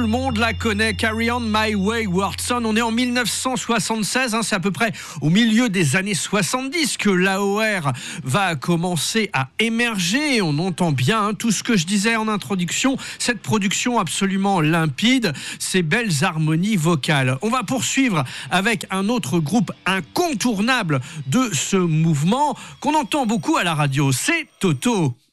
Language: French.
le monde la connaît, Carry On My Wayward Son. On est en 1976, c'est à peu près au milieu des années 70 que l'AOR va commencer à émerger. On entend bien tout ce que je disais en introduction, cette production absolument limpide, ces belles harmonies vocales. On va poursuivre avec un autre groupe incontournable de ce mouvement qu'on entend beaucoup à la radio, c'est Toto.